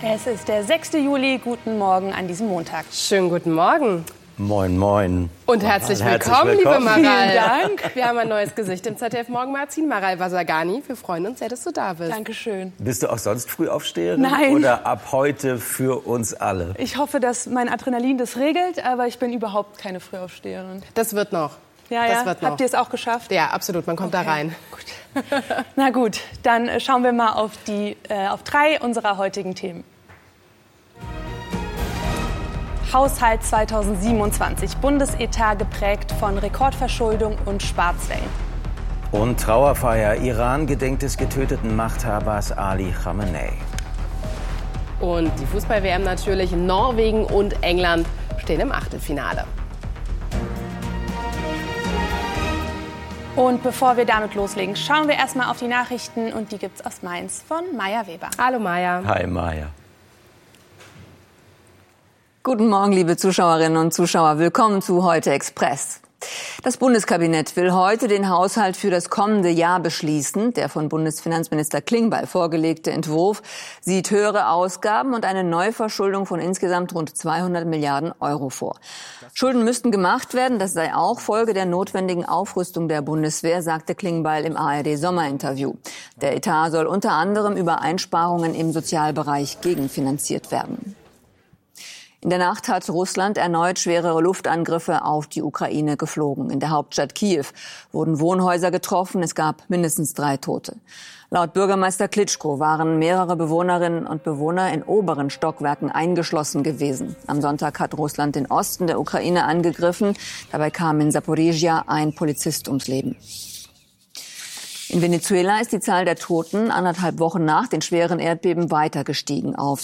Es ist der 6. Juli. Guten Morgen an diesem Montag. Schönen guten Morgen. Moin, moin. Und herzlich willkommen, liebe Maral. Vielen Dank. Wir haben ein neues Gesicht im ZDF-Morgenmagazin. Maral Vasagani, wir freuen uns sehr, dass du da bist. Dankeschön. Bist du auch sonst Frühaufsteherin? Nein. Oder ab heute für uns alle? Ich hoffe, dass mein Adrenalin das regelt, aber ich bin überhaupt keine Frühaufsteherin. Das wird noch. Ja, das wird noch. Habt ihr es auch geschafft? Ja, absolut. Man kommt da rein. Gut. Na gut, dann schauen wir mal auf 3 unserer heutigen Themen. Haushalt 2027. Bundesetat geprägt von Rekordverschuldung und Sparzwellen. Und Trauerfeier. Iran gedenkt des getöteten Machthabers Ali Khamenei. Und die Fußball-WM natürlich. Norwegen und England stehen im Achtelfinale. Und bevor wir damit loslegen, schauen wir erstmal auf die Nachrichten. Und die gibt's aus Mainz von Maja Weber. Hallo Maja. Hi Maja. Guten Morgen, liebe Zuschauerinnen und Zuschauer. Willkommen zu Heute Express. Das Bundeskabinett will heute den Haushalt für das kommende Jahr beschließen. Der von Bundesfinanzminister Klingbeil vorgelegte Entwurf sieht höhere Ausgaben und eine Neuverschuldung von insgesamt rund 200 Milliarden Euro vor. Schulden müssten gemacht werden, das sei auch Folge der notwendigen Aufrüstung der Bundeswehr, sagte Klingbeil im ARD-Sommerinterview. Der Etat soll unter anderem über Einsparungen im Sozialbereich gegenfinanziert werden. In der Nacht hat Russland erneut schwere Luftangriffe auf die Ukraine geflogen. In der Hauptstadt Kiew wurden Wohnhäuser getroffen. Es gab mindestens 3 Tote. Laut Bürgermeister Klitschko waren mehrere Bewohnerinnen und Bewohner in oberen Stockwerken eingeschlossen gewesen. Am Sonntag hat Russland den Osten der Ukraine angegriffen. Dabei kam in Saporizhia ein Polizist ums Leben. In Venezuela ist die Zahl der Toten 1,5 Wochen nach den schweren Erdbeben weiter gestiegen auf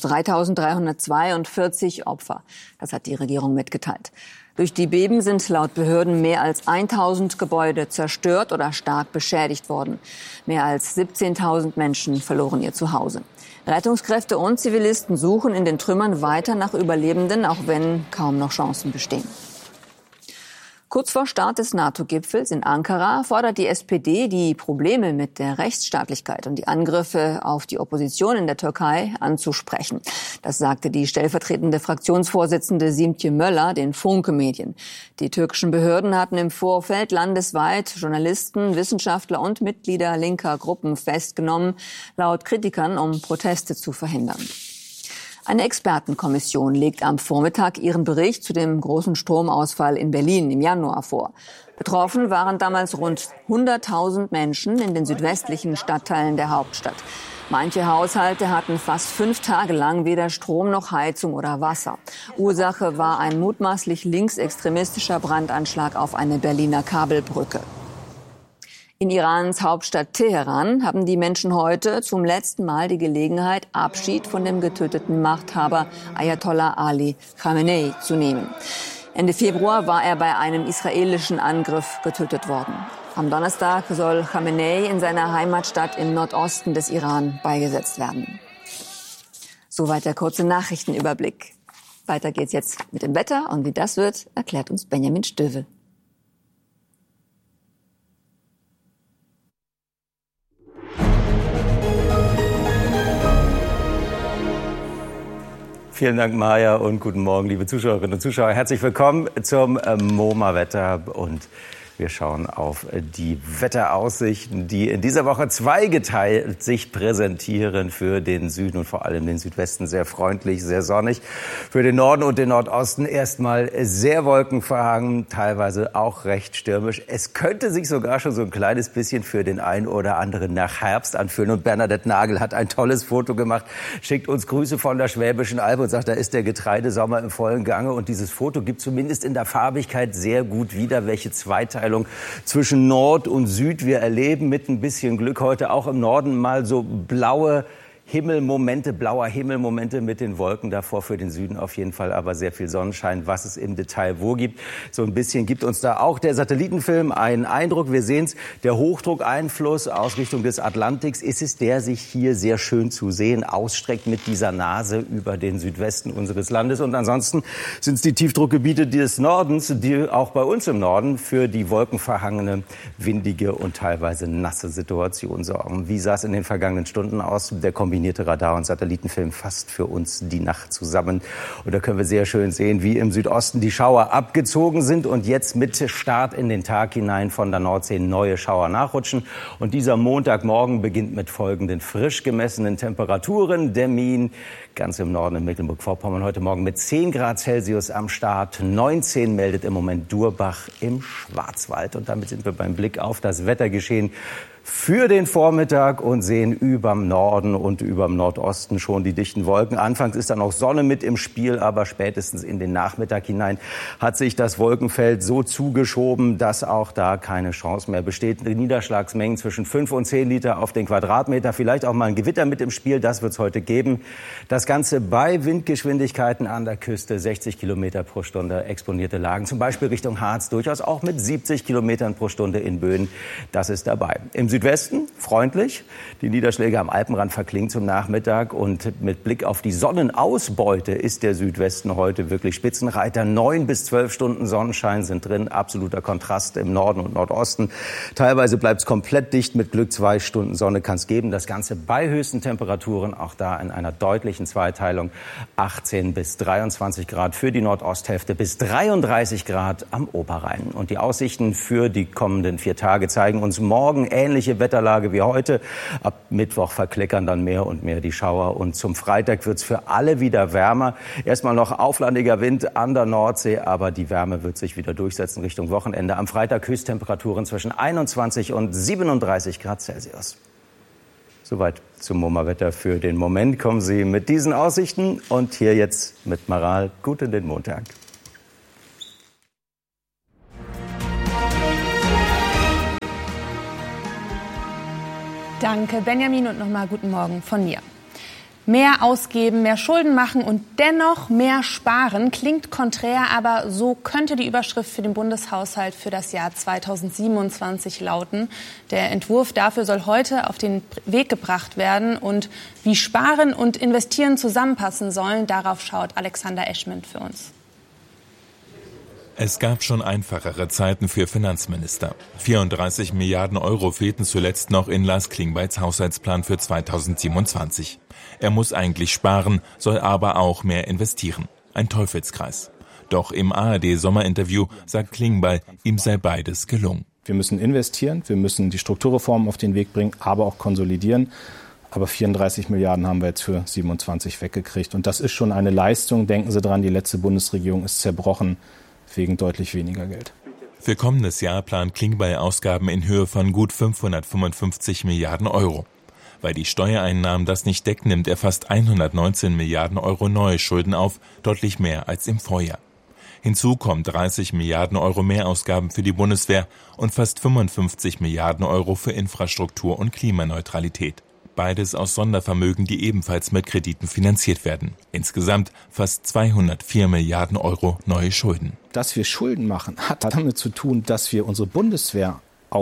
3.342 Opfer. Das hat die Regierung mitgeteilt. Durch die Beben sind laut Behörden mehr als 1.000 Gebäude zerstört oder stark beschädigt worden. Mehr als 17.000 Menschen verloren ihr Zuhause. Rettungskräfte und Zivilisten suchen in den Trümmern weiter nach Überlebenden, auch wenn kaum noch Chancen bestehen. Kurz vor Start des NATO-Gipfels in Ankara fordert die SPD, die Probleme mit der Rechtsstaatlichkeit und die Angriffe auf die Opposition in der Türkei anzusprechen. Das sagte die stellvertretende Fraktionsvorsitzende Simtje Möller den Funke-Medien. Die türkischen Behörden hatten im Vorfeld landesweit Journalisten, Wissenschaftler und Mitglieder linker Gruppen festgenommen, laut Kritikern, um Proteste zu verhindern. Eine Expertenkommission legt am Vormittag ihren Bericht zu dem großen Stromausfall in Berlin im Januar vor. Betroffen waren damals rund 100.000 Menschen in den südwestlichen Stadtteilen der Hauptstadt. Manche Haushalte hatten fast 5 Tage lang weder Strom noch Heizung oder Wasser. Ursache war ein mutmaßlich linksextremistischer Brandanschlag auf eine Berliner Kabelbrücke. In Irans Hauptstadt Teheran haben die Menschen heute zum letzten Mal die Gelegenheit, Abschied von dem getöteten Machthaber Ayatollah Ali Khamenei zu nehmen. Ende Februar war er bei einem israelischen Angriff getötet worden. Am Donnerstag soll Khamenei in seiner Heimatstadt im Nordosten des Iran beigesetzt werden. Soweit der kurze Nachrichtenüberblick. Weiter geht's jetzt mit dem Wetter und wie das wird, erklärt uns Benjamin Stövel. Vielen Dank, Maja, und guten Morgen, liebe Zuschauerinnen und Zuschauer. Herzlich willkommen zum MoMA-Wetter und wir schauen auf die Wetteraussichten, die in dieser Woche zweigeteilt sich präsentieren. Für den Süden und vor allem den Südwesten sehr freundlich, sehr sonnig. Für den Norden und den Nordosten erstmal sehr wolkenverhangen, teilweise auch recht stürmisch. Es könnte sich sogar schon so ein kleines bisschen für den einen oder anderen nach Herbst anfühlen. Und Bernadette Nagel hat ein tolles Foto gemacht, schickt uns Grüße von der Schwäbischen Alb und sagt, da ist der Getreidesommer im vollen Gange. Und dieses Foto gibt zumindest in der Farbigkeit sehr gut wieder, welche Zweiteilung zwischen Nord und Süd wir erleben, mit ein bisschen Glück heute auch im Norden mal so blauer Himmelmomente mit den Wolken davor, für den Süden auf jeden Fall aber sehr viel Sonnenschein, was es im Detail wo gibt. So ein bisschen gibt uns da auch der Satellitenfilm einen Eindruck. Wir sehen es, der Hochdruckeinfluss aus Richtung des Atlantiks ist es, der sich hier sehr schön zu sehen ausstreckt mit dieser Nase über den Südwesten unseres Landes. Und ansonsten sind es die Tiefdruckgebiete des Nordens, die auch bei uns im Norden für die wolkenverhangene, windige und teilweise nasse Situation sorgen. Wie sah es in den vergangenen Stunden aus? Der kombinierte kombinierte Radar- und Satellitenfilm fasst für uns die Nacht zusammen. Und da können wir sehr schön sehen, wie im Südosten die Schauer abgezogen sind und jetzt mit Start in den Tag hinein von der Nordsee neue Schauer nachrutschen. Und dieser Montagmorgen beginnt mit folgenden frisch gemessenen Temperaturen. Demmin ganz im Norden in Mecklenburg-Vorpommern heute Morgen mit 10 Grad Celsius am Start. 19 meldet im Moment Durbach im Schwarzwald. Und damit sind wir beim Blick auf das Wettergeschehen für den Vormittag und sehen überm Norden und überm Nordosten schon die dichten Wolken. Anfangs ist da noch Sonne mit im Spiel, aber spätestens in den Nachmittag hinein hat sich das Wolkenfeld so zugeschoben, dass auch da keine Chance mehr besteht. Niederschlagsmengen zwischen 5 und 10 Liter auf den Quadratmeter, vielleicht auch mal ein Gewitter mit im Spiel, das wird es heute geben. Das Ganze bei Windgeschwindigkeiten an der Küste, 60 Kilometer pro Stunde, exponierte Lagen, zum Beispiel Richtung Harz, durchaus auch mit 70 Kilometern pro Stunde in Böen, das ist dabei. Im Südwesten freundlich, die Niederschläge am Alpenrand verklingen zum Nachmittag und mit Blick auf die Sonnenausbeute ist der Südwesten heute wirklich Spitzenreiter. 9 bis 12 Stunden Sonnenschein sind drin, absoluter Kontrast im Norden und Nordosten. Teilweise bleibt es komplett dicht, mit Glück 2 Stunden Sonne kann es geben. Das Ganze bei höchsten Temperaturen, auch da in einer deutlichen Zweiteilung, 18 bis 23 Grad für die Nordosthälfte, bis 33 Grad am Oberrhein. Und die Aussichten für die kommenden 4 Tage zeigen uns morgen ähnliche Wetterlage wie heute. Ab Mittwoch verkleckern dann mehr und mehr die Schauer. Und zum Freitag wird es für alle wieder wärmer. Erstmal noch auflandiger Wind an der Nordsee, aber die Wärme wird sich wieder durchsetzen Richtung Wochenende. Am Freitag Höchsttemperaturen zwischen 21 und 37 Grad Celsius. Soweit zum MoMA-Wetter für den Moment. Kommen Sie mit diesen Aussichten und hier jetzt mit Maral gut in den Montag. Danke, Benjamin, und nochmal guten Morgen von mir. Mehr ausgeben, mehr Schulden machen und dennoch mehr sparen klingt konträr, aber so könnte die Überschrift für den Bundeshaushalt für das Jahr 2027 lauten. Der Entwurf dafür soll heute auf den Weg gebracht werden. Und wie Sparen und Investieren zusammenpassen sollen, darauf schaut Alexander Eschment für uns. Es gab schon einfachere Zeiten für Finanzminister. 34 Milliarden Euro fehlten zuletzt noch in Lars Klingbeils Haushaltsplan für 2027. Er muss eigentlich sparen, soll aber auch mehr investieren. Ein Teufelskreis. Doch im ARD-Sommerinterview sagt Klingbeil, ihm sei beides gelungen. Wir müssen investieren, wir müssen die Strukturreformen auf den Weg bringen, aber auch konsolidieren. Aber 34 Milliarden haben wir jetzt für 27 weggekriegt. Und das ist schon eine Leistung. Denken Sie dran, die letzte Bundesregierung ist zerbrochen wegen deutlich weniger Geld. Für kommendes Jahr plant Klingbeil Ausgaben in Höhe von gut 555 Milliarden Euro. Weil die Steuereinnahmen das nicht decken, nimmt er fast 119 Milliarden Euro neue Schulden auf, deutlich mehr als im Vorjahr. Hinzu kommen 30 Milliarden Euro Mehrausgaben für die Bundeswehr und fast 55 Milliarden Euro für Infrastruktur und Klimaneutralität. Beides aus Sondervermögen, die ebenfalls mit Krediten finanziert werden. Insgesamt fast 204 Milliarden Euro neue Schulden. Dass wir Schulden machen, hat damit zu tun, dass wir unsere Bundeswehr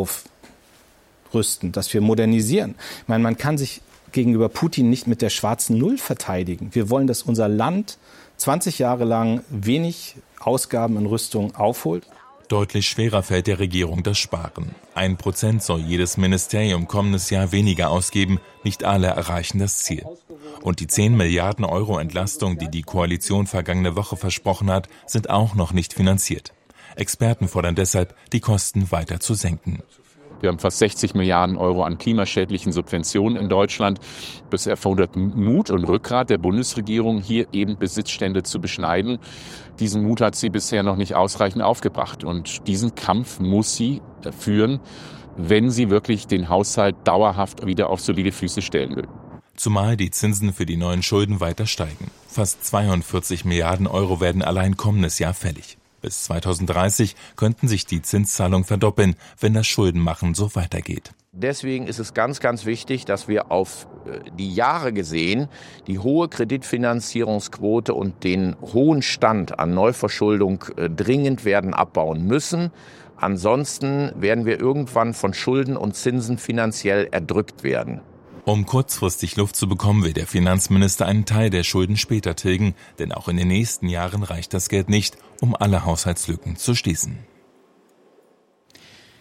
aufrüsten, dass wir modernisieren. Ich meine, man kann sich gegenüber Putin nicht mit der schwarzen Null verteidigen. Wir wollen, dass unser Land 20 Jahre lang wenig Ausgaben in Rüstung aufholt. Deutlich schwerer fällt der Regierung das Sparen. 1% soll jedes Ministerium kommendes Jahr weniger ausgeben. Nicht alle erreichen das Ziel. Und die 10 Milliarden Euro Entlastung, die die Koalition vergangene Woche versprochen hat, sind auch noch nicht finanziert. Experten fordern deshalb, die Kosten weiter zu senken. Wir haben fast 60 Milliarden Euro an klimaschädlichen Subventionen in Deutschland. Das erfordert Mut und Rückgrat der Bundesregierung, hier eben Besitzstände zu beschneiden. Diesen Mut hat sie bisher noch nicht ausreichend aufgebracht. Und diesen Kampf muss sie führen, wenn sie wirklich den Haushalt dauerhaft wieder auf solide Füße stellen will. Zumal die Zinsen für die neuen Schulden weiter steigen. Fast 42 Milliarden Euro werden allein kommendes Jahr fällig. Bis 2030 könnten sich die Zinszahlungen verdoppeln, wenn das Schuldenmachen so weitergeht. Deswegen ist es ganz, ganz wichtig, dass wir auf die Jahre gesehen die hohe Kreditfinanzierungsquote und den hohen Stand an Neuverschuldung dringend werden abbauen müssen. Ansonsten werden wir irgendwann von Schulden und Zinsen finanziell erdrückt werden. Um kurzfristig Luft zu bekommen, will der Finanzminister einen Teil der Schulden später tilgen, denn auch in den nächsten Jahren reicht das Geld nicht, um alle Haushaltslücken zu schließen.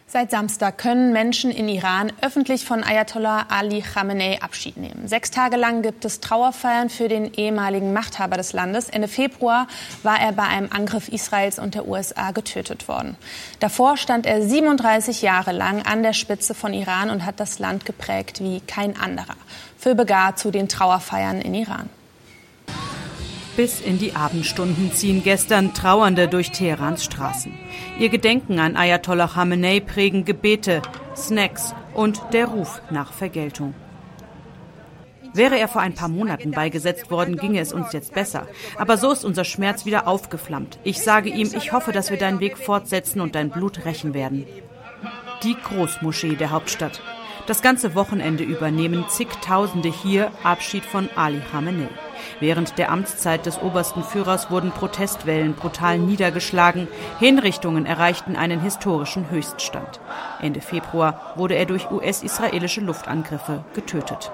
Seit Samstag können Menschen in Iran öffentlich von Ayatollah Ali Khamenei Abschied nehmen. 6 Tage lang gibt es Trauerfeiern für den ehemaligen Machthaber des Landes. Ende Februar war er bei einem Angriff Israels und der USA getötet worden. Davor stand er 37 Jahre lang an der Spitze von Iran und hat das Land geprägt wie kein anderer. Phil Begar zu den Trauerfeiern in Iran. Bis in die Abendstunden ziehen gestern Trauernde durch Teherans Straßen. Ihr Gedenken an Ayatollah Khamenei prägen Gebete, Snacks und der Ruf nach Vergeltung. Wäre er vor ein paar Monaten beigesetzt worden, ginge es uns jetzt besser. Aber so ist unser Schmerz wieder aufgeflammt. Ich sage ihm, ich hoffe, dass wir deinen Weg fortsetzen und dein Blut rächen werden. Die Großmoschee der Hauptstadt. Das ganze Wochenende über nehmen zigtausende hier Abschied von Ali Khamenei. Während der Amtszeit des obersten Führers wurden Protestwellen brutal niedergeschlagen. Hinrichtungen erreichten einen historischen Höchststand. Ende Februar wurde er durch US-israelische Luftangriffe getötet.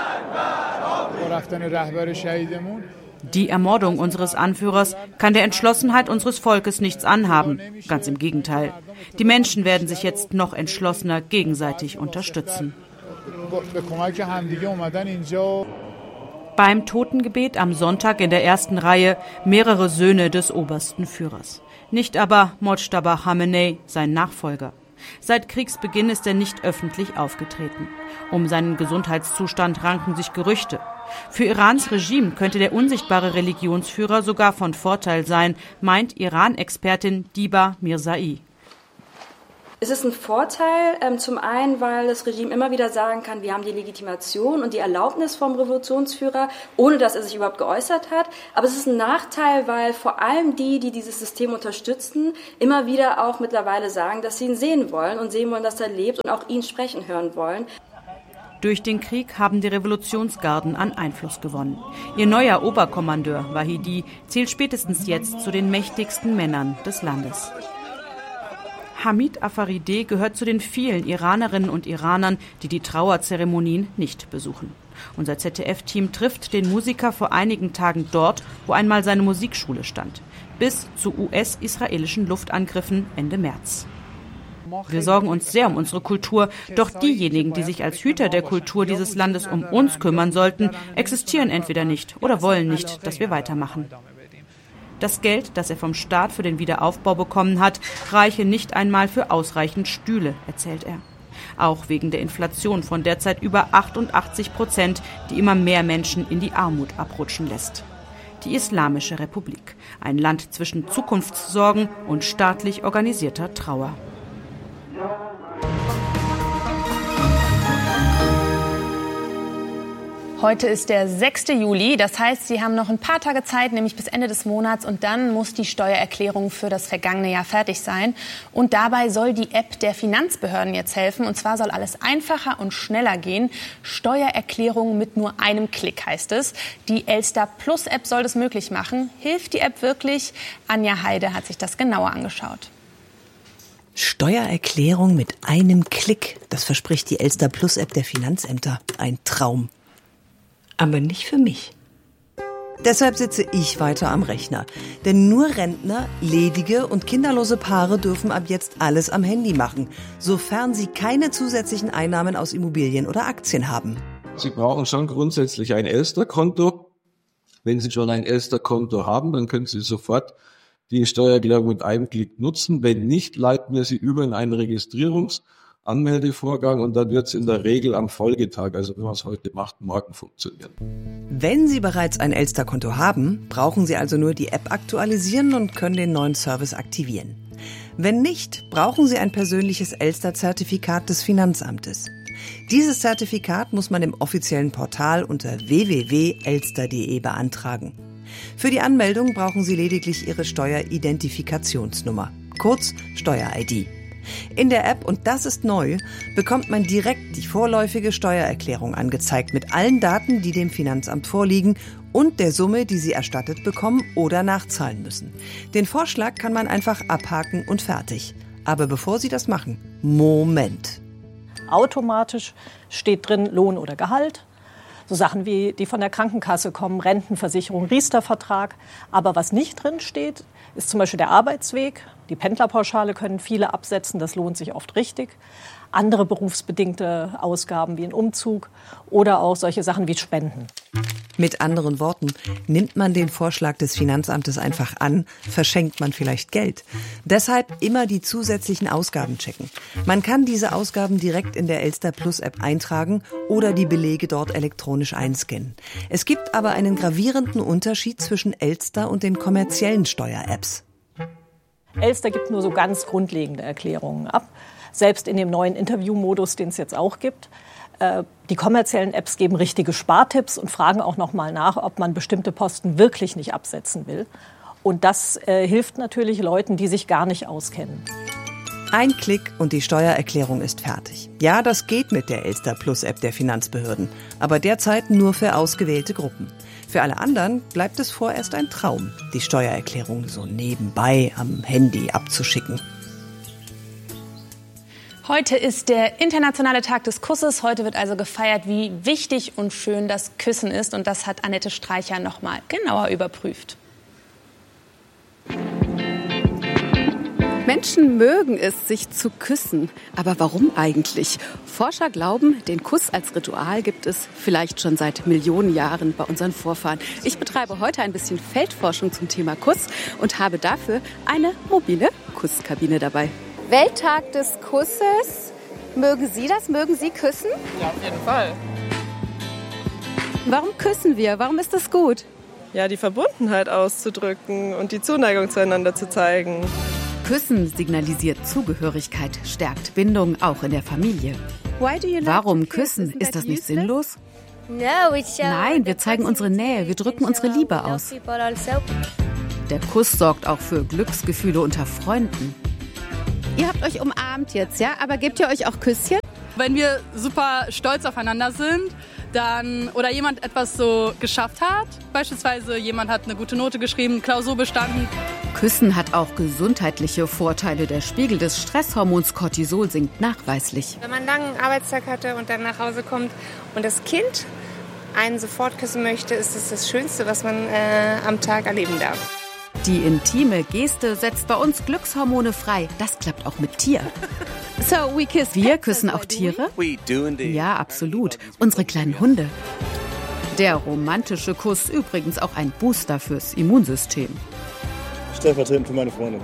Die Ermordung unseres Anführers kann der Entschlossenheit unseres Volkes nichts anhaben. Ganz im Gegenteil. Die Menschen werden sich jetzt noch entschlossener gegenseitig unterstützen. Beim Totengebet am Sonntag in der ersten Reihe mehrere Söhne des obersten Führers. Nicht aber Mojtaba Khamenei, sein Nachfolger. Seit Kriegsbeginn ist er nicht öffentlich aufgetreten. Um seinen Gesundheitszustand ranken sich Gerüchte. Für Irans Regime könnte der unsichtbare Religionsführer sogar von Vorteil sein, meint Iran-Expertin Diba Mirzai. Es ist ein Vorteil, zum einen, weil das Regime immer wieder sagen kann, wir haben die Legitimation und die Erlaubnis vom Revolutionsführer, ohne dass er sich überhaupt geäußert hat. Aber es ist ein Nachteil, weil vor allem die dieses System unterstützen, immer wieder auch mittlerweile sagen, dass sie ihn sehen wollen und sehen wollen, dass er lebt und auch ihn sprechen hören wollen. Durch den Krieg haben die Revolutionsgarden an Einfluss gewonnen. Ihr neuer Oberkommandeur, Wahidi, zählt spätestens jetzt zu den mächtigsten Männern des Landes. Hamid Afarideh gehört zu den vielen Iranerinnen und Iranern, die die Trauerzeremonien nicht besuchen. Unser ZDF-Team trifft den Musiker vor einigen Tagen dort, wo einmal seine Musikschule stand. Bis zu US-israelischen Luftangriffen Ende März. Wir sorgen uns sehr um unsere Kultur, doch diejenigen, die sich als Hüter der Kultur dieses Landes um uns kümmern sollten, existieren entweder nicht oder wollen nicht, dass wir weitermachen. Das Geld, das er vom Staat für den Wiederaufbau bekommen hat, reiche nicht einmal für ausreichend Stühle, erzählt er. Auch wegen der Inflation von derzeit über 88%, die immer mehr Menschen in die Armut abrutschen lässt. Die Islamische Republik, ein Land zwischen Zukunftssorgen und staatlich organisierter Trauer. Heute ist der 6. Juli, das heißt, Sie haben noch ein paar Tage Zeit, nämlich bis Ende des Monats, und dann muss die Steuererklärung für das vergangene Jahr fertig sein. Und dabei soll die App der Finanzbehörden jetzt helfen, und zwar soll alles einfacher und schneller gehen. Steuererklärung mit nur einem Klick heißt es. Die Elster Plus App soll das möglich machen. Hilft die App wirklich? Anja Heide hat sich das genauer angeschaut. Steuererklärung mit einem Klick, das verspricht die Elster Plus App der Finanzämter. Ein Traum. Aber nicht für mich. Deshalb sitze ich weiter am Rechner. Denn nur Rentner, ledige und kinderlose Paare dürfen ab jetzt alles am Handy machen, sofern sie keine zusätzlichen Einnahmen aus Immobilien oder Aktien haben. Sie brauchen schon grundsätzlich ein Elster-Konto. Wenn Sie schon ein Elster-Konto haben, dann können Sie sofort die Steuererklärung mit einem Klick nutzen. Wenn nicht, leiten wir Sie über in einen Anmeldevorgang und dann wird es in der Regel am Folgetag, also wenn man es heute macht, morgen funktionieren. Wenn Sie bereits ein Elster-Konto haben, brauchen Sie also nur die App aktualisieren und können den neuen Service aktivieren. Wenn nicht, brauchen Sie ein persönliches Elster-Zertifikat des Finanzamtes. Dieses Zertifikat muss man im offiziellen Portal unter www.elster.de beantragen. Für die Anmeldung brauchen Sie lediglich Ihre Steueridentifikationsnummer, kurz Steuer-ID. In der App, und das ist neu, bekommt man direkt die vorläufige Steuererklärung angezeigt mit allen Daten, die dem Finanzamt vorliegen und der Summe, die Sie erstattet bekommen oder nachzahlen müssen. Den Vorschlag kann man einfach abhaken und fertig. Aber bevor Sie das machen, Moment. Automatisch steht drin Lohn oder Gehalt. So Sachen wie die von der Krankenkasse kommen, Rentenversicherung, Riester-Vertrag. Aber was nicht drin steht, ist zum Beispiel der Arbeitsweg. Die Pendlerpauschale können viele absetzen, das lohnt sich oft richtig. Andere berufsbedingte Ausgaben wie ein Umzug oder auch solche Sachen wie Spenden. Mit anderen Worten, nimmt man den Vorschlag des Finanzamtes einfach an, verschenkt man vielleicht Geld. Deshalb immer die zusätzlichen Ausgaben checken. Man kann diese Ausgaben direkt in der Elster Plus App eintragen oder die Belege dort elektronisch einscannen. Es gibt aber einen gravierenden Unterschied zwischen Elster und den kommerziellen Steuer-Apps. Elster gibt nur so ganz grundlegende Erklärungen ab. Selbst in dem neuen Interviewmodus, den es jetzt auch gibt. Die kommerziellen Apps geben richtige Spartipps und fragen auch noch mal nach, ob man bestimmte Posten wirklich nicht absetzen will. Und das hilft natürlich Leuten, die sich gar nicht auskennen. Ein Klick und die Steuererklärung ist fertig. Ja, das geht mit der Elster Plus App der Finanzbehörden, aber derzeit nur für ausgewählte Gruppen. Für alle anderen bleibt es vorerst ein Traum, die Steuererklärung so nebenbei am Handy abzuschicken. Heute ist der internationale Tag des Kusses. Heute wird also gefeiert, wie wichtig und schön das Küssen ist. Und das hat Annette Streicher noch mal genauer überprüft. Menschen mögen es, sich zu küssen. Aber warum eigentlich? Forscher glauben, den Kuss als Ritual gibt es vielleicht schon seit Millionen Jahren bei unseren Vorfahren. Ich betreibe heute ein bisschen Feldforschung zum Thema Kuss und habe dafür eine mobile Kusskabine dabei. Welttag des Kusses. Mögen Sie das? Mögen Sie küssen? Ja, auf jeden Fall. Warum küssen wir? Warum ist das gut? Ja, die Verbundenheit auszudrücken und die Zuneigung zueinander zu zeigen. Küssen signalisiert Zugehörigkeit, stärkt Bindung, auch in der Familie. Warum küssen? Ist das nicht sinnlos? Nein, wir zeigen unsere Nähe, wir drücken unsere Liebe aus. Der Kuss sorgt auch für Glücksgefühle unter Freunden. Ihr habt euch umarmt jetzt, ja? Aber gebt ihr euch auch Küsschen? Wenn wir super stolz aufeinander sind, dann oder jemand etwas so geschafft hat, beispielsweise jemand hat eine gute Note geschrieben, Klausur bestanden. Küssen hat auch gesundheitliche Vorteile. Der Spiegel des Stresshormons Cortisol sinkt nachweislich. Wenn man einen langen Arbeitstag hatte und dann nach Hause kommt und das Kind einen sofort küssen möchte, ist es das Schönste, was man am Tag erleben darf. Die intime Geste setzt bei uns Glückshormone frei. Das klappt auch mit Tier. Wir küssen auch Tiere? Ja, absolut. Unsere kleinen Hunde. Der romantische Kuss übrigens auch ein Booster fürs Immunsystem. Stellvertretend für meine Freundin.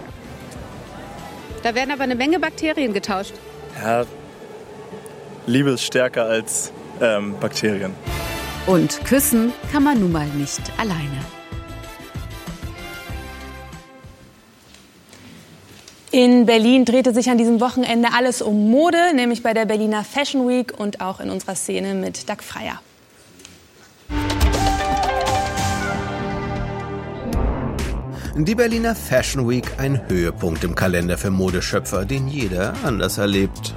Da werden aber eine Menge Bakterien getauscht. Ja, Liebe ist stärker als Bakterien. Und küssen kann man nun mal nicht alleine. In Berlin drehte sich an diesem Wochenende alles um Mode, nämlich bei der Berliner Fashion Week und auch in unserer Szene mit Dag Freier. Die Berliner Fashion Week, ein Höhepunkt im Kalender für Modeschöpfer, den jeder anders erlebt.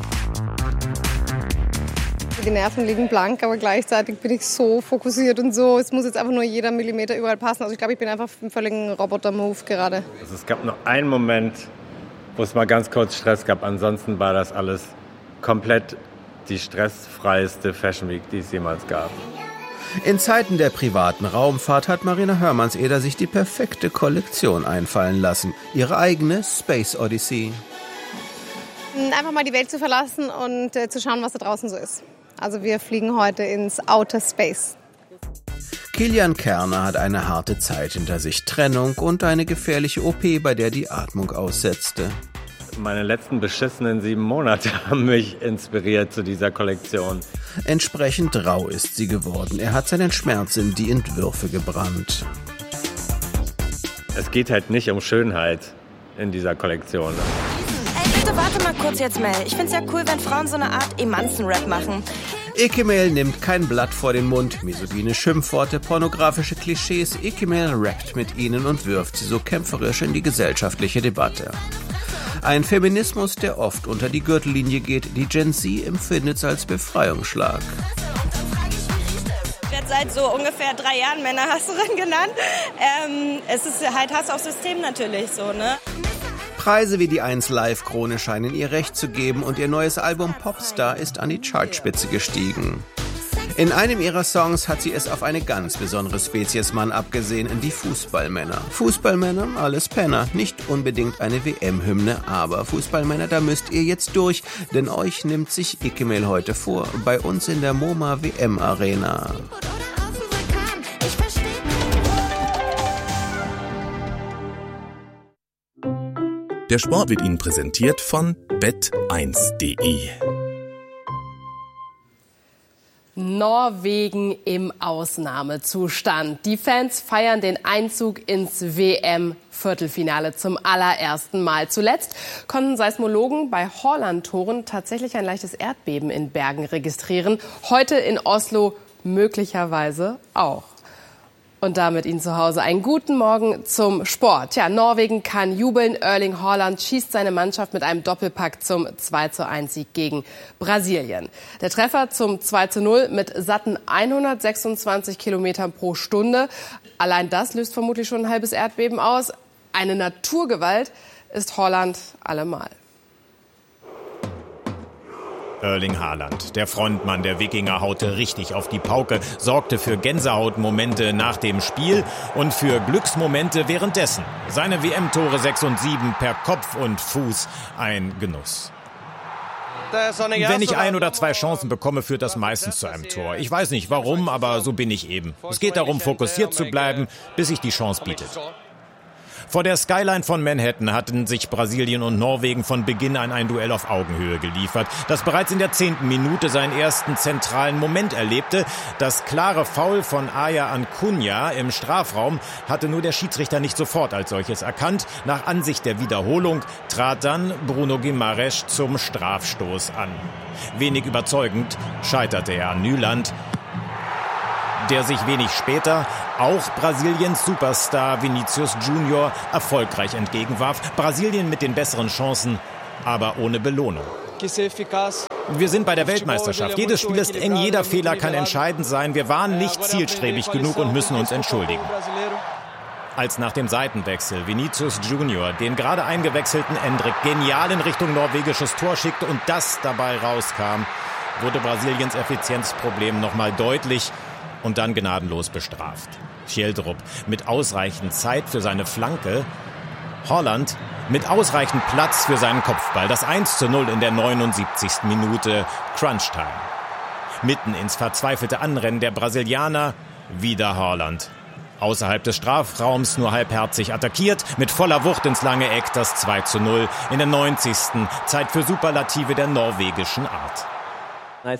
Die Nerven liegen blank, aber gleichzeitig bin ich so fokussiert und so. Es muss jetzt einfach nur jeder Millimeter überall passen. Also ich glaube, ich bin einfach im völligen Roboter-Move gerade. Also es gab nur einen Moment, wo es mal ganz kurz Stress gab. Ansonsten war das alles komplett die stressfreieste Fashion Week, die es jemals gab. In Zeiten der privaten Raumfahrt hat Marina Hörmannseder sich die perfekte Kollektion einfallen lassen. Ihre eigene Space Odyssey. Einfach mal die Welt zu verlassen und zu schauen, was da draußen so ist. Also wir fliegen heute ins Outer Space. Kilian Kerner hat eine harte Zeit hinter sich. Trennung und eine gefährliche OP, bei der die Atmung aussetzte. Meine letzten beschissenen 7 Monate haben mich inspiriert zu dieser Kollektion. Entsprechend rau ist sie geworden. Er hat seinen Schmerz in die Entwürfe gebrannt. Es geht halt nicht um Schönheit in dieser Kollektion. Ey, bitte warte mal kurz jetzt, Mel. Ich find's ja cool, wenn Frauen so eine Art Emanzen-Rap machen. Ekemel nimmt kein Blatt vor den Mund. Misogyne Schimpfworte, pornografische Klischees. Ekemel rappt mit ihnen und wirft sie so kämpferisch in die gesellschaftliche Debatte. Ein Feminismus, der oft unter die Gürtellinie geht. Die Gen Z empfindet es als Befreiungsschlag. Ich werde seit so ungefähr 3 Jahren Männerhasserin genannt. Es ist halt Hass auf System natürlich so, ne? Preise wie die 1 Live-Krone scheinen ihr Recht zu geben und ihr neues Album Popstar ist an die Chartspitze gestiegen. In einem ihrer Songs hat sie es auf eine ganz besondere Spezies Mann abgesehen, die Fußballmänner. Fußballmänner, alles Penner. Nicht unbedingt eine WM-Hymne, aber Fußballmänner, da müsst ihr jetzt durch, denn euch nimmt sich Ikemel heute vor, bei uns in der MoMA WM-Arena. Der Sport wird Ihnen präsentiert von bet1.de. Norwegen im Ausnahmezustand. Die Fans feiern den Einzug ins WM-Viertelfinale zum allerersten Mal. Zuletzt konnten Seismologen bei Haaland-Toren tatsächlich ein leichtes Erdbeben in Bergen registrieren. Heute in Oslo möglicherweise auch. Und damit Ihnen zu Hause einen guten Morgen zum Sport. Ja, Norwegen kann jubeln. Erling Haaland schießt seine Mannschaft mit einem Doppelpack zum 2:1-Sieg gegen Brasilien. Der Treffer zum 2:0 mit satten 126 Kilometern pro Stunde. Allein das löst vermutlich schon ein halbes Erdbeben aus. Eine Naturgewalt ist Haaland allemal. Erling Haaland, der Frontmann der Wikinger, haute richtig auf die Pauke, sorgte für Gänsehautmomente nach dem Spiel und für Glücksmomente währenddessen. Seine WM-Tore 6 und 7 per Kopf und Fuß, ein Genuss. Wenn ich 1 oder 2 Chancen bekomme, führt das meistens zu einem Tor. Ich weiß nicht warum, aber so bin ich eben. Es geht darum, fokussiert zu bleiben, bis sich die Chance bietet. Vor der Skyline von Manhattan hatten sich Brasilien und Norwegen von Beginn an ein Duell auf Augenhöhe geliefert, das bereits in der 10. Minute seinen ersten zentralen Moment erlebte. Das klare Foul von Aya Acunha im Strafraum hatte nur der Schiedsrichter nicht sofort als solches erkannt. Nach Ansicht der Wiederholung trat dann Bruno Guimaraes zum Strafstoß an. Wenig überzeugend scheiterte er an Nyland, der sich wenig später auch Brasiliens Superstar Vinicius Junior erfolgreich entgegenwarf. Brasilien mit den besseren Chancen, aber ohne Belohnung. Wir sind bei der Weltmeisterschaft. Jedes Spiel ist eng, jeder Fehler kann entscheidend sein. Wir waren nicht zielstrebig genug und müssen uns entschuldigen. Als nach dem Seitenwechsel Vinicius Junior den gerade eingewechselten Endrick genial in Richtung norwegisches Tor schickte und das dabei rauskam, wurde Brasiliens Effizienzproblem nochmal deutlich und dann gnadenlos bestraft. Fjeldrup mit ausreichend Zeit für seine Flanke. Haaland mit ausreichend Platz für seinen Kopfball. Das 1:0 in der 79. Minute. Crunch-Time. Mitten ins verzweifelte Anrennen der Brasilianer. Wieder Haaland. Außerhalb des Strafraums nur halbherzig attackiert. Mit voller Wucht ins lange Eck das 2:0 in der 90. Zeit für Superlative der norwegischen Art. Er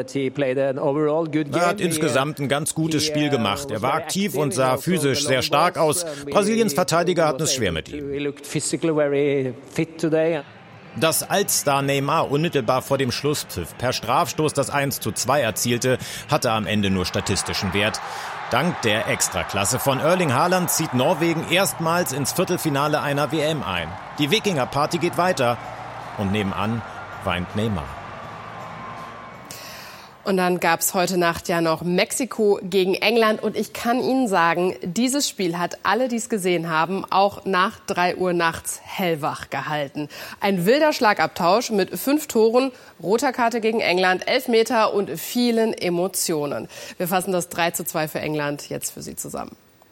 hat insgesamt ein ganz gutes Spiel gemacht. Er war aktiv und sah physisch sehr stark aus. Brasiliens Verteidiger hatten es schwer mit ihm. Dass Altstar Neymar unmittelbar vor dem Schlusspfiff per Strafstoß das 1:2 erzielte, hatte am Ende nur statistischen Wert. Dank der Extraklasse von Erling Haaland zieht Norwegen erstmals ins Viertelfinale einer WM ein. Die Wikinger-Party geht weiter und nebenan weint Neymar. Und dann gab es heute Nacht ja noch Mexiko gegen England. Und ich kann Ihnen sagen, dieses Spiel hat alle, die es gesehen haben, auch nach 3 Uhr nachts hellwach gehalten. Ein wilder Schlagabtausch mit 5 Toren, roter Karte gegen England, Elfmeter und vielen Emotionen. Wir fassen das 3:2 für England jetzt für Sie zusammen.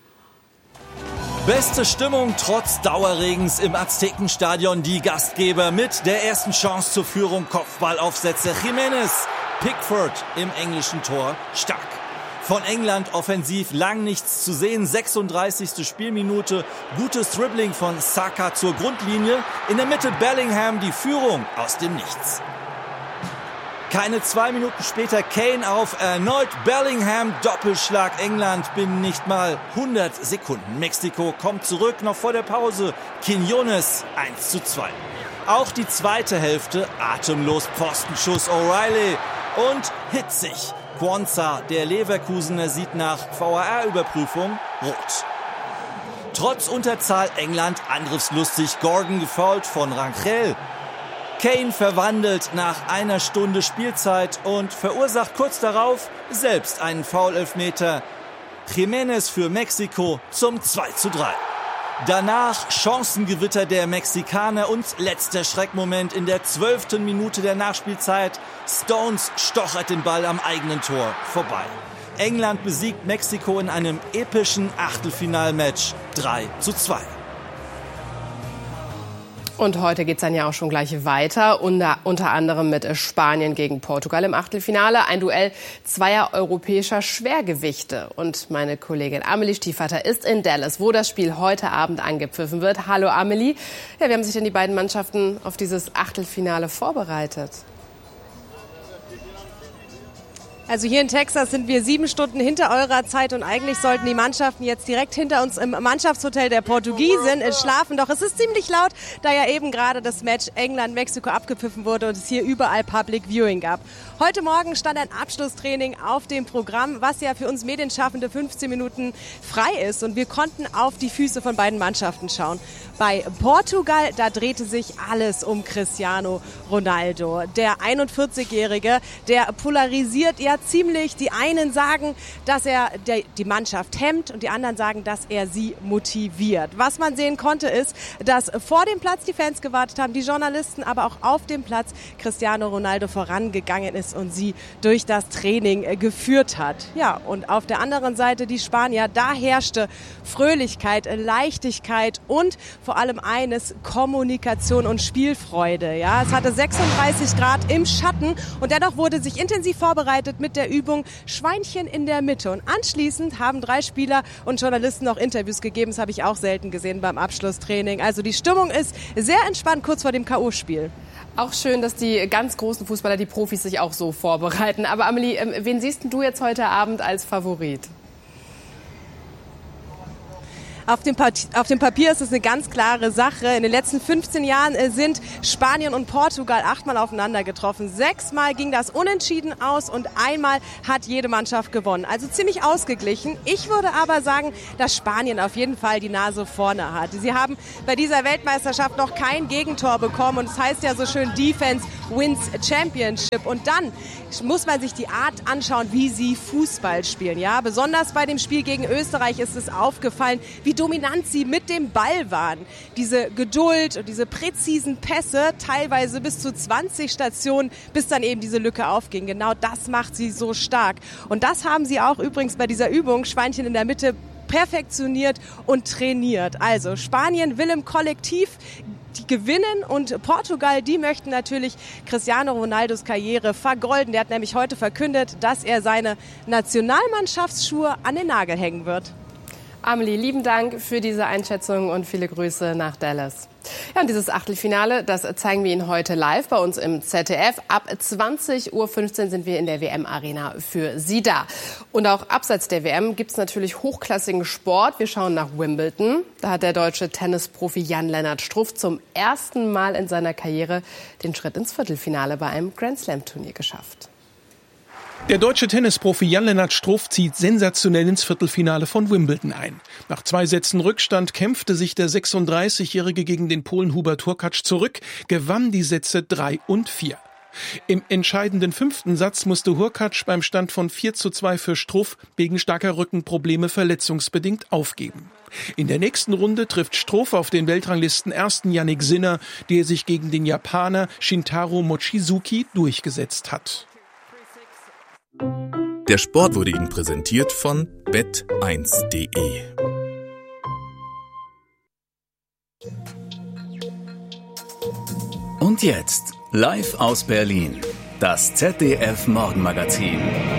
Beste Stimmung trotz Dauerregens im Aztekenstadion. Die Gastgeber mit der ersten Chance zur Führung. Kopfballaufsätze. Jiménez, Pickford im englischen Tor. Stark. Von England offensiv lang nichts zu sehen. 36. Spielminute. Gutes Dribbling von Saka zur Grundlinie. In der Mitte Bellingham die Führung aus dem Nichts. Keine 2 Minuten später Kane auf, erneut Bellingham, Doppelschlag England binnen nicht mal 100 Sekunden. Mexiko kommt zurück, noch vor der Pause. Quiñones 1:2. Auch die zweite Hälfte atemlos, Pfostenschuss O'Reilly und hitzig. Quansah, der Leverkusener, sieht nach VAR-Überprüfung rot. Trotz Unterzahl England angriffslustig, Gordon gefoult von Rangel. Kane verwandelt nach 1 Stunde Spielzeit und verursacht kurz darauf selbst einen Foul-Elfmeter. Jiménez für Mexiko zum 2:3. Danach Chancengewitter der Mexikaner und letzter Schreckmoment in der 12. Minute der Nachspielzeit. Stones stochert den Ball am eigenen Tor vorbei. England besiegt Mexiko in einem epischen Achtelfinalmatch 3:2. Und heute geht's dann ja auch schon gleich weiter, unter anderem mit Spanien gegen Portugal im Achtelfinale. Ein Duell zweier europäischer Schwergewichte. Und meine Kollegin Amelie Stiefvater ist in Dallas, wo das Spiel heute Abend angepfiffen wird. Hallo Amelie. Ja, wie haben sich denn die beiden Mannschaften auf dieses Achtelfinale vorbereitet? Also hier in Texas sind wir 7 Stunden hinter eurer Zeit und eigentlich sollten die Mannschaften jetzt direkt hinter uns im Mannschaftshotel der Portugiesen schlafen. Doch es ist ziemlich laut, da ja eben gerade das Match England-Mexiko abgepfiffen wurde und es hier überall Public Viewing gab. Heute Morgen stand ein Abschlusstraining auf dem Programm, was ja für uns Medienschaffende 15 Minuten frei ist. Und wir konnten auf die Füße von beiden Mannschaften schauen. Bei Portugal, da drehte sich alles um Cristiano Ronaldo. Der 41-Jährige, der polarisiert ja ziemlich. Die einen sagen, dass er die Mannschaft hemmt und die anderen sagen, dass er sie motiviert. Was man sehen konnte, ist, dass vor dem Platz die Fans gewartet haben, die Journalisten, aber auch auf dem Platz Cristiano Ronaldo vorangegangen ist und sie durch das Training geführt hat. Ja, und auf der anderen Seite die Spanier, da herrschte Fröhlichkeit, Leichtigkeit und vor allem eines, Kommunikation und Spielfreude. Ja, es hatte 36 Grad im Schatten und dennoch wurde sich intensiv vorbereitet mit der Übung Schweinchen in der Mitte. Und anschließend haben 3 Spieler und Journalisten noch Interviews gegeben. Das habe ich auch selten gesehen beim Abschlusstraining. Also die Stimmung ist sehr entspannt kurz vor dem K.O.-Spiel. Auch schön, dass die ganz großen Fußballer, die Profis, sich auch so vorbereiten. Aber Amelie, wen siehst du jetzt heute Abend als Favorit? Auf dem Papier ist es eine ganz klare Sache. In den letzten 15 Jahren sind Spanien und Portugal 8-mal aufeinander getroffen. 6-mal ging das unentschieden aus und einmal hat jede Mannschaft gewonnen. Also ziemlich ausgeglichen. Ich würde aber sagen, dass Spanien auf jeden Fall die Nase vorne hat. Sie haben bei dieser Weltmeisterschaft noch kein Gegentor bekommen und es heißt ja so schön, Defense wins Championship. Und dann muss man sich die Art anschauen, wie sie Fußball spielen. Ja, besonders bei dem Spiel gegen Österreich ist es aufgefallen, wie dominant sie mit dem Ball waren. Diese Geduld und diese präzisen Pässe, teilweise bis zu 20 Stationen, bis dann eben diese Lücke aufging. Genau das macht sie so stark. Und das haben sie auch übrigens bei dieser Übung Schweinchen in der Mitte perfektioniert und trainiert. Also Spanien will im Kollektiv die gewinnen und Portugal, die möchten natürlich Cristiano Ronaldos Karriere vergolden. Der hat nämlich heute verkündet, dass er seine Nationalmannschaftsschuhe an den Nagel hängen wird. Amelie, lieben Dank für diese Einschätzung und viele Grüße nach Dallas. Ja, und dieses Achtelfinale, das zeigen wir Ihnen heute live bei uns im ZDF. Ab 20:15 Uhr sind wir in der WM-Arena für Sie da. Und auch abseits der WM gibt es natürlich hochklassigen Sport. Wir schauen nach Wimbledon. Da hat der deutsche Tennisprofi Jan-Lennart Struff zum ersten Mal in seiner Karriere den Schritt ins Viertelfinale bei einem Grand-Slam-Turnier geschafft. Der deutsche Tennisprofi Jan-Lennart Struff zieht sensationell ins Viertelfinale von Wimbledon ein. Nach 2 Sätzen Rückstand kämpfte sich der 36-Jährige gegen den Polen Hubert Hurkacz zurück, gewann die Sätze 3 und 4. Im entscheidenden 5. Satz musste Hurkacz beim Stand von 4:2 für Struff wegen starker Rückenprobleme verletzungsbedingt aufgeben. In der nächsten Runde trifft Struff auf den Weltranglisten-Ersten Jannik Sinner, der sich gegen den Japaner Shintaro Mochizuki durchgesetzt hat. Der Sport wurde Ihnen präsentiert von bet1.de. Und jetzt, live aus Berlin, das ZDF Morgenmagazin.